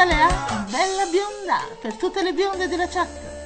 Lea, bella bionda, per tutte le bionde della chat.